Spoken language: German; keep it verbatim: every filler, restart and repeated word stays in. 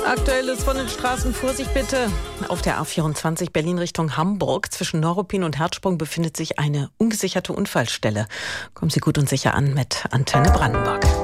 Aktuelles von den Straßen, Vorsicht bitte. Auf der A vierundzwanzig Berlin Richtung Hamburg zwischen Neuruppin und Herzsprung befindet sich eine ungesicherte Unfallstelle. Kommen Sie gut und sicher an mit Antenne Brandenburg.